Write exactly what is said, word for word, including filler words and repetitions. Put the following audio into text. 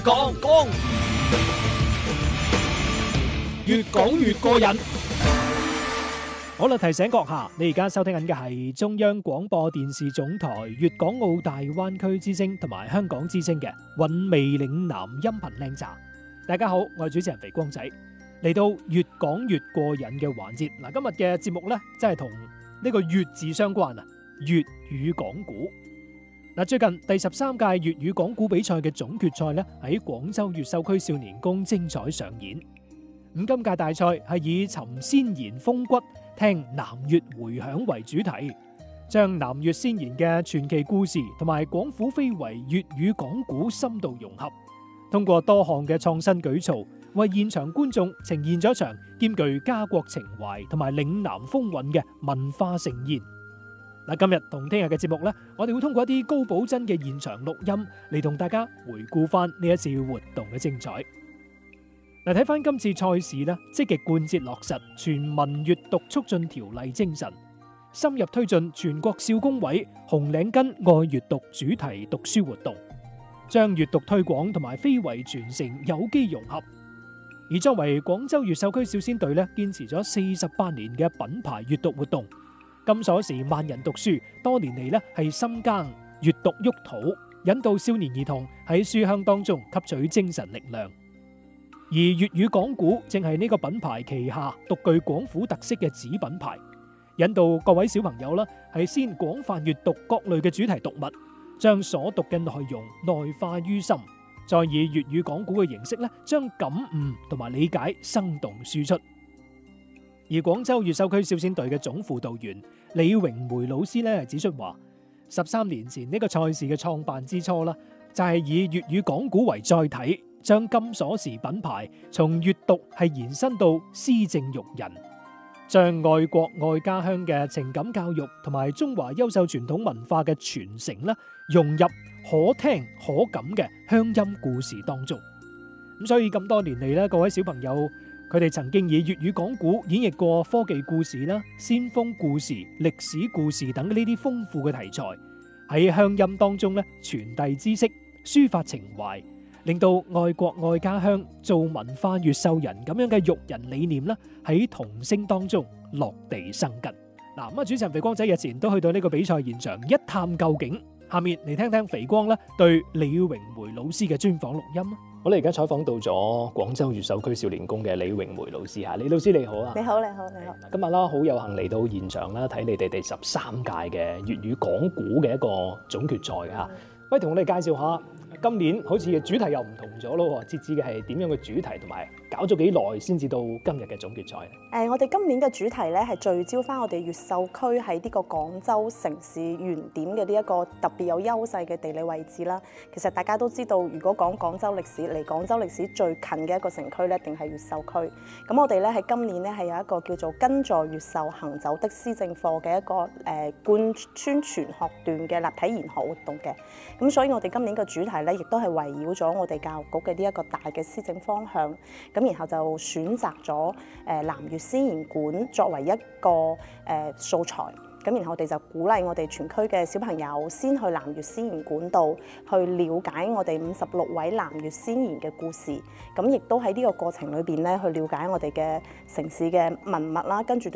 講講，越講越過癮。好啦，提醒閣下，你而家收聽緊嘅係中央廣播電視總台粵港澳大灣區之聲同埋香港之聲嘅韻味嶺南音頻靚集。大家好，我係主持人肥光仔，嚟到越講越過癮嘅環節。嗱，今日嘅節目呢，真係同呢個粵字相關啊，粵語講古。嗱，最近第十三屆粵語講古比賽嘅總決賽咧，喺廣州越秀區少年宮精彩上演。咁今屆大賽係以尋先賢風骨、聽南粵回響為主題，將南粵先賢嘅傳奇故事同埋廣府非遺粵語講古深度融合，通過多項嘅創新舉措，為現場觀眾呈現咗一場兼具家國情懷同埋嶺南風韻嘅文化盛宴。嗱，今日同聽日嘅節目呢，我哋會通過一啲高保真嘅現場錄音嚟同大家回顧翻呢一次活動嘅精彩。嗱，睇翻今次賽事呢，積極貫徹落實全民閱讀促進條例精神，深入推進全國少工委紅領巾愛閱讀主題讀書活動，將閱讀推廣同埋非遺傳承有機融合。而作為廣州越秀區少先隊呢，堅持咗四十八年嘅品牌閱讀活動。金鎖匙萬人讀書多年嚟呢係深耕閱讀沃土，引導少年兒童喺書香當中吸取精神力量。而粵語講古正係呢個品牌旗下獨具廣府特色嘅子品牌，引導各位小朋友啦係先廣泛閱讀各類嘅主題讀物，將所讀嘅內容內化於心，再以粵語講古嘅形式咧將感悟同埋理解生動輸出。而廣州越秀區少先隊嘅總輔導員李榮梅老師咧係指出話，十三年前呢個賽事嘅創辦之初啦，就係以粵語講古為載體，將金鎖匙品牌從閱讀係延伸到施政育人，將愛國愛家鄉嘅情感教育同埋中華優秀傳統文化嘅傳承啦，融入可聽可感嘅鄉音故事當中。咁所以咁多年嚟咧，各位小朋友，佢哋曾經以粵語講古演繹過科技故事啦、先鋒故事、歷史故事等呢啲豐富嘅題材，喺鄉音當中咧傳遞知識、抒發情懷，令到愛國愛家鄉、做文化越秀人咁樣嘅育人理念啦，喺童聲當中落地生根。嗱，咁啊，主持人肥光仔日前都去到呢個比賽現場一探究竟。下面嚟聽聽肥光咧對李榮梅老師嘅專訪錄音。我哋而家採訪到咗廣州越秀區少年宮嘅李榮梅老師嚇，李老師你好啊！ 你好，你好，你好。 今日啦，好有幸嚟到現場啦，睇你哋第十三屆嘅粵語講古嘅一個總決賽嚇。喂，同我哋介紹下，今年好似主題又唔同咗咯，設置嘅係點樣嘅主題，同埋搞咗幾耐先至到今日嘅總決賽咧？ 誒、呃，我哋今年嘅主題咧係聚焦翻我哋越秀區喺呢個廣州城市原點嘅呢一個特別有優勢嘅地理位置啦。其實大家都知道，如果講廣州歷史，離廣州歷史最近嘅一個城區咧，一定係越秀區。咁我哋咧喺今年咧係有一個叫做跟在越秀行走的施政課嘅一個誒、呃、貫穿全學段嘅立體研學活動嘅。咁所以我哋今年嘅主題咧，亦都係圍繞咗我哋教育局嘅呢一個大嘅施政方向。咁然後就選擇咗誒南粵先賢館作為一個誒、呃、素材。咁然後我哋就鼓勵我哋全區嘅小朋友先去南粵先賢館度去了解我哋五十六位南粵先賢嘅故事。咁亦都喺呢個過程裏邊咧，去了解我哋嘅城市嘅文物啦，跟住